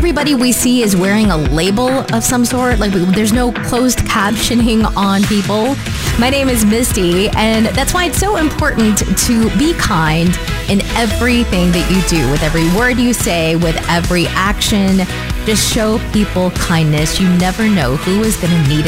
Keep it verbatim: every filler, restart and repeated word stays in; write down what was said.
everybody we see is wearing a label of some sort. Like, there's no closed captioning on people. My name is Misty, and that's why it's so important to be kind in everything that you do, with every word you say, with every action. Just show people kindness. You never know who is going to need it